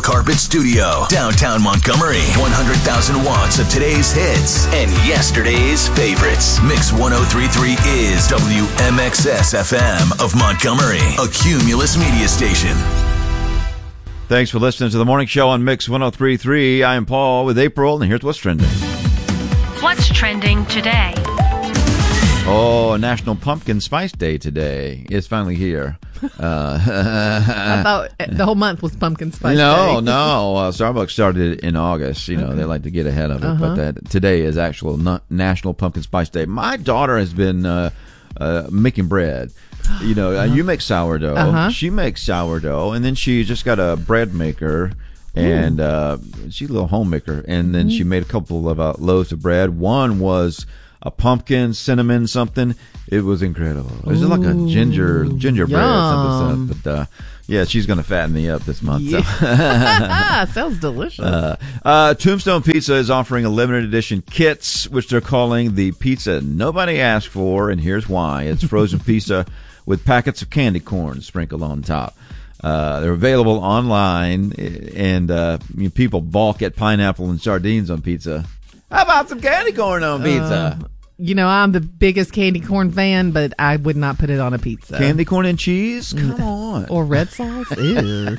Carpet Studio, downtown Montgomery. 100,000 watts of today's hits and yesterday's favorites. Mix 103.3 is WMXS FM of Montgomery, a Cumulus media station. Thanks for listening to the morning show on Mix 103.3. I am Paul with April, and here's what's trending. What's trending today? Oh, National Pumpkin Spice Day today. It's finally here. I thought the whole month was Pumpkin Spice Day. No. Starbucks started in August. They like to get ahead of it. But today is actual National Pumpkin Spice Day. My daughter has been making bread. You make sourdough. She makes sourdough, and then she just got a bread maker, and she's a little homemaker. And then she made a couple of loaves of bread. One was a pumpkin, cinnamon, something. It was incredible. It was like a ginger bread, something. But yeah, she's going to fatten me up this month. Yeah. So. Sounds delicious. Tombstone Pizza is offering a limited edition kits, which they're calling the pizza nobody asked for, and here's why. It's frozen pizza with packets of candy corn sprinkled on top. They're available online, and people balk at pineapple and sardines on pizza. How about some candy corn on pizza? I'm the biggest candy corn fan, but I would not put it on a pizza. Candy corn and cheese? Come on. Or red sauce? Ew.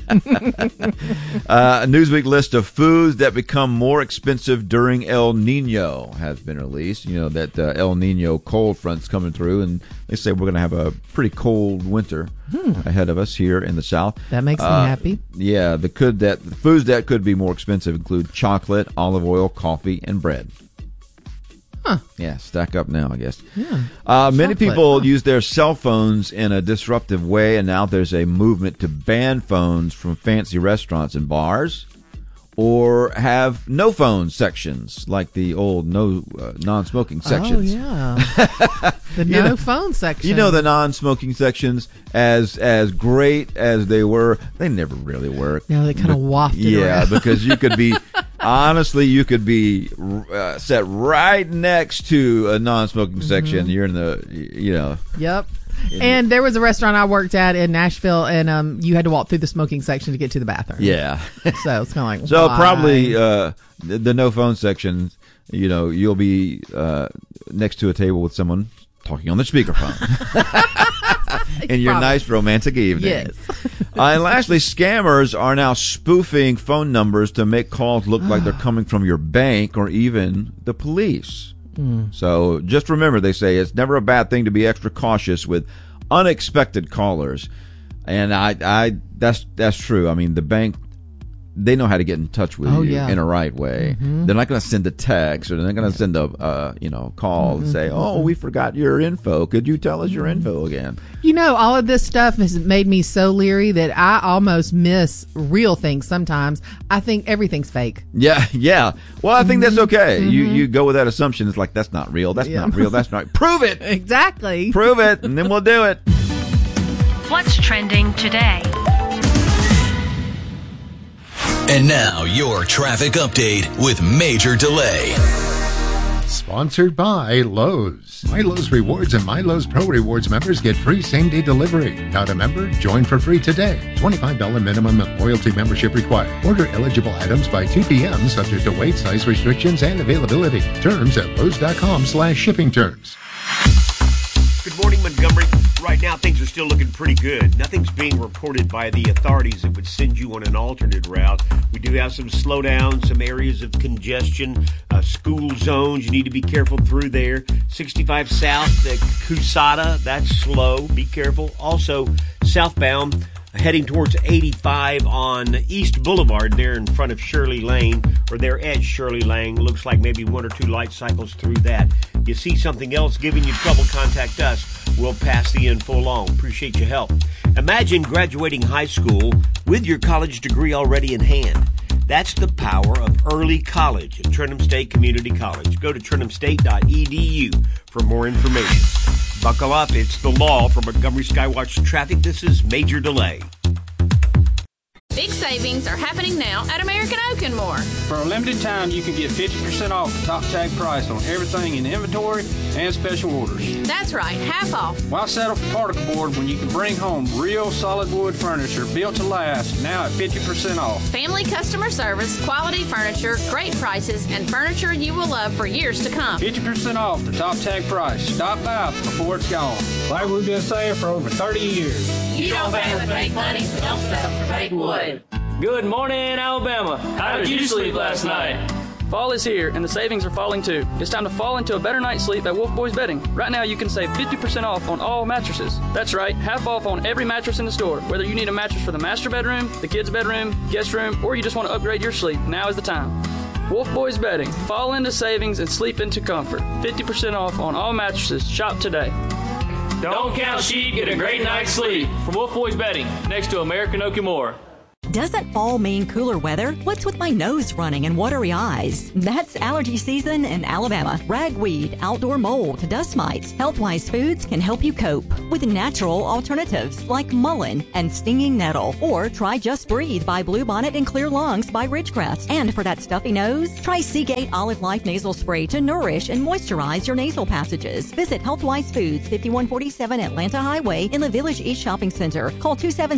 A Newsweek list of foods that become more expensive during El Nino has been released. That El Nino cold front's coming through, and they say we're going to have a pretty cold winter ahead of us here in the South. That makes me happy. Yeah, the foods that could be more expensive include chocolate, olive oil, coffee, and bread. Huh. Yeah, stack up now, I guess. Yeah. Many people use their cell phones in a disruptive way, and now there's a movement to ban phones from fancy restaurants and bars, or have no phone sections, like the old non-smoking sections. Oh, yeah. The no phone section. The non-smoking sections, as great as they were, they never really worked. No, they kind of wafted around. Because you could be, honestly, set right next to a non-smoking section. You're in the, Yep. And there was a restaurant I worked at in Nashville, and you had to walk through the smoking section to get to the bathroom. Yeah. So it's kind of like, so why? probably the no phone section, you'll be next to a table with someone talking on the speakerphone. In your nice romantic evening. Yes. And lastly, scammers are now spoofing phone numbers to make calls look like they're coming from your bank or even the police. So just remember, they say it's never a bad thing to be extra cautious with unexpected callers. And that's true. I mean, the bank, they know how to get in touch with you in a right way. They're not going to send a text, or they're not going to send a call and say, "Oh, we forgot your info. Could you tell us your info again?" All of this stuff has made me so leery that I almost miss real things sometimes. I think everything's fake. Yeah. Well, I think that's okay. You go with that assumption. It's like, that's not real. That's not real. That's not. Prove it. Exactly. Prove it, and then we'll do it. What's trending today? And now, your traffic update with Major Delay. Sponsored by Lowe's. My Lowe's Rewards and My Lowe's Pro Rewards members get free same-day delivery. Not a member? Join for free today. $25 minimum and loyalty membership required. Order eligible items by 2 p.m. subject to weight, size restrictions, and availability. Terms at Lowe's.com/shipping terms. Good morning, Montgomery. Right now, things are still looking pretty good. Nothing's being reported by the authorities that would send you on an alternate route. We do have some slowdowns, some areas of congestion, school zones. You need to be careful through there. 65 South, Cusada, that's slow. Be careful. Also, southbound, heading towards 85 on East Boulevard there in front of Shirley Lane, or there at Shirley Lane. Looks like maybe 1 or 2 light cycles through that. You see something else giving you trouble, contact us. We'll pass the info along. Appreciate your help. Imagine graduating high school with your college degree already in hand. That's the power of early college at Trenton State Community College. Go to TrentonState.edu for more information. Buckle up, it's the law. For Montgomery Skywatch Traffic, this is Major Delay. Big savings are happening now at American Oak and More. For a limited time, you can get 50% off the top tag price on everything in inventory and special orders. That's right, half off. Why settle for particle board when you can bring home real solid wood furniture built to last, now at 50% off? Family customer service, quality furniture, great prices, and furniture you will love for years to come. 50% off the top tag price. Stop by before it's gone. Like we've been saying for over 30 years. You don't pay with fake money, so don't settle for fake wood. Good morning, Alabama. How did you sleep last night? Fall is here, and the savings are falling too. It's time to fall into a better night's sleep at Wolf Boys Bedding. Right now, you can save 50% off on all mattresses. That's right, half off on every mattress in the store. Whether you need a mattress for the master bedroom, the kids' bedroom, guest room, or you just want to upgrade your sleep, now is the time. Wolf Boys Bedding. Fall into savings and sleep into comfort. 50% off on all mattresses. Shop today. Don't count sheep, get a great night's sleep. From Wolf Boys Bedding, next to American Oak and More. Doesn't fall mean cooler weather? What's with my nose running and watery eyes? That's allergy season in Alabama. Ragweed, outdoor mold, dust mites, Healthwise Foods can help you cope with natural alternatives like mullein and stinging nettle. Or try Just Breathe by Bluebonnet and Clear Lungs by Ridgecrest. And for that stuffy nose, try Seagate Olive Life Nasal Spray to nourish and moisturize your nasal passages. Visit Healthwise Foods, 5147 Atlanta Highway in the Village East Shopping Center. Call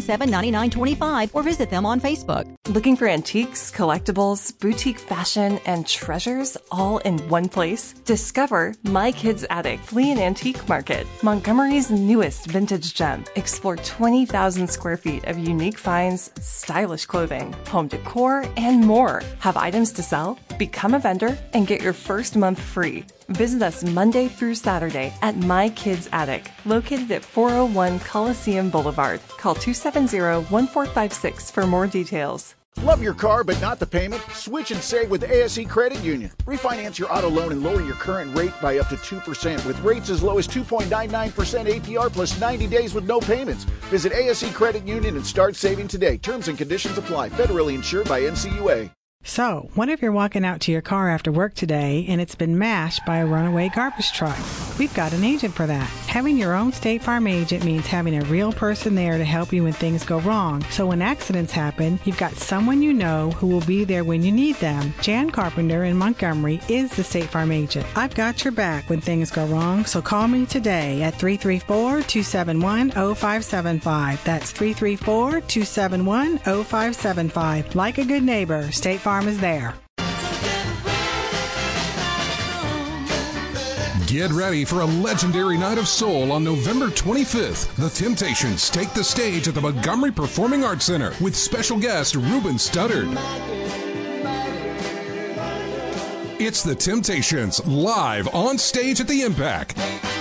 277-9925 or visit them on Facebook. Looking for antiques, collectibles, boutique fashion, and treasures all in one place? Discover My Kids Attic Flea and Antique Market, Montgomery's newest vintage gem. Explore 20,000 square feet of unique finds, stylish clothing, home decor, and more. Have items to sell? Become a vendor and get your first month free. Visit us Monday through Saturday at My Kids Attic, located at 401 Coliseum Boulevard. Call 270-1456 for more details. Love your car but not the payment? Switch and save with ASE Credit Union. Refinance your auto loan and lower your current rate by up to 2% with rates as low as 2.99% APR plus 90 days with no payments. Visit ASE Credit Union and start saving today. Terms and conditions apply. Federally insured by NCUA. So, what if you're walking out to your car after work today and it's been mashed by a runaway garbage truck? We've got an agent for that. Having your own State Farm agent means having a real person there to help you when things go wrong. So when accidents happen, you've got someone you know who will be there when you need them. Jan Carpenter in Montgomery is the State Farm agent. I've got your back when things go wrong, so call me today at 334-271-0575. That's 334-271-0575. Like a good neighbor, State Farm is there. Get ready for a legendary night of soul on November 25th. The Temptations take the stage at the Montgomery Performing Arts Center with special guest Ruben Studdard. It's the Temptations live on stage at the Impact.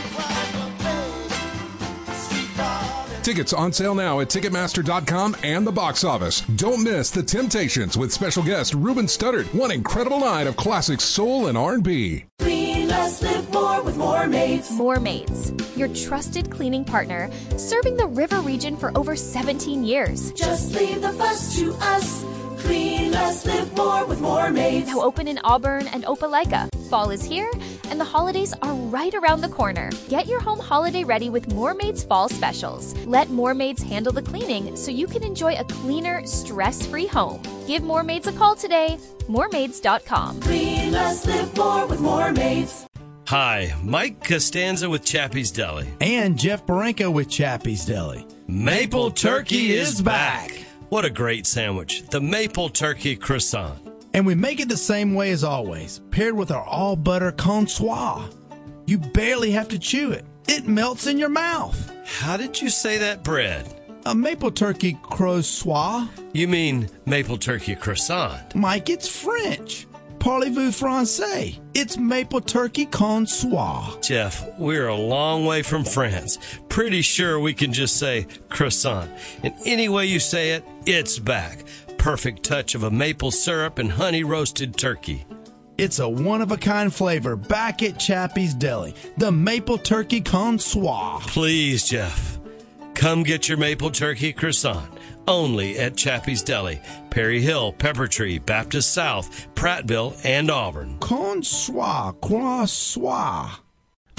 Tickets on sale now at Ticketmaster.com and the box office. Don't miss The Temptations with special guest Ruben Studdard. One incredible night of classic soul and R&B. Clean less, live more with More Maids. More Maids, your trusted cleaning partner, serving the river region for over 17 years. Just leave the fuss to us. Clean less, live more with More Maids. Now open in Auburn and Opelika. Fall is here, and the holidays are right around the corner. Get your home holiday ready with More Maids Fall Specials. Let More Maids handle the cleaning so you can enjoy a cleaner, stress-free home. Give More Maids a call today. MoreMaids.com. Clean less, live more with More Maids. Hi, Mike Costanza with Chappie's Deli. And Jeff Baranko with Chappie's Deli. Maple Turkey is back. What a great sandwich. The Maple Turkey Croissant. And we make it the same way as always, paired with our all-butter consoir. You barely have to chew it. It melts in your mouth. How did you say that bread? A Maple Turkey Croissant. You mean Maple Turkey Croissant? Mike, it's French. Parlez-vous français? It's Maple Turkey Consoir. Jeff, we're a long way from France. Pretty sure we can just say croissant. And any way you say it, it's back. Perfect touch of a maple syrup and honey roasted turkey. It's a one-of-a-kind flavor back at Chappie's Deli. The Maple Turkey Consoir. Please, Jeff. Come get your Maple Turkey Croissant. Only at Chappie's Deli, Perry Hill, Pepper Tree, Baptist South, Prattville, and Auburn. Consoir, croissant.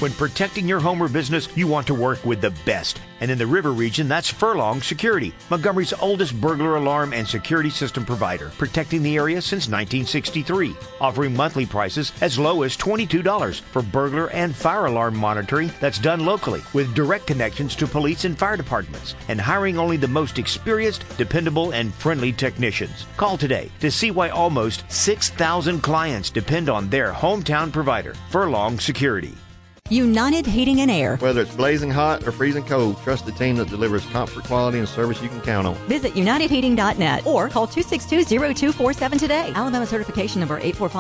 When protecting your home or business, you want to work with the best. And in the River region, that's Furlong Security, Montgomery's oldest burglar alarm and security system provider, protecting the area since 1963, offering monthly prices as low as $22 for burglar and fire alarm monitoring that's done locally, with direct connections to police and fire departments, and hiring only the most experienced, dependable, and friendly technicians. Call today to see why almost 6,000 clients depend on their hometown provider, Furlong Security. United Heating and Air. Whether it's blazing hot or freezing cold, trust the team that delivers comfort, quality, and service you can count on. Visit UnitedHeating.net or call 262-0247 today. Alabama certification number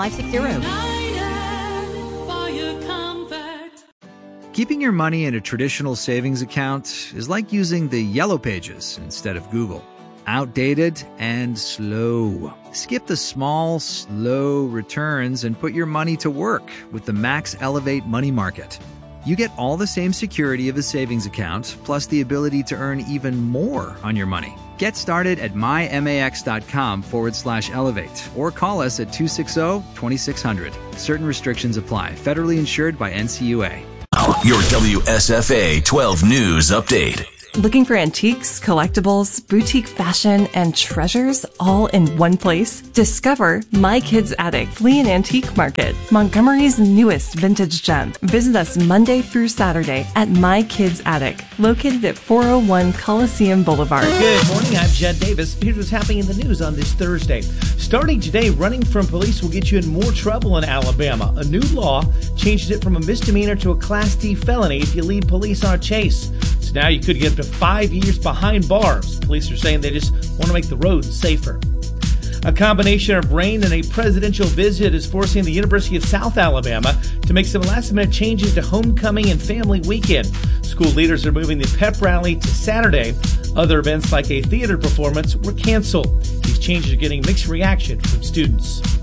84560. Keeping your money in a traditional savings account is like using the Yellow Pages instead of Google. Outdated and slow. Skip the small, slow returns and put your money to work with the Max Elevate Money Market. You get all the same security of a savings account, plus the ability to earn even more on your money. Get started at mymax.com/elevate or call us at 260-2600. Certain restrictions apply. Federally insured by NCUA. Your WSFA 12 News Update. Looking for antiques, collectibles, boutique fashion, and treasures all in one place? Discover My Kids Attic Flea and Antique Market, Montgomery's newest vintage gem. Visit us Monday through Saturday at My Kids Attic, located at 401 Coliseum Boulevard. Good morning, I'm Jed Davis. Here's what's happening in the news on this Thursday. Starting today, running from police will get you in more trouble in Alabama. A new law changes it from a misdemeanor to a Class D felony if you lead police on a chase. So now you could get up to 5 years behind bars. Police are saying they just want to make the roads safer. A combination of rain and a presidential visit is forcing the University of South Alabama to make some last-minute changes to homecoming and family weekend. School leaders are moving the pep rally to Saturday. Other events like a theater performance were canceled. These changes are getting mixed reaction from students.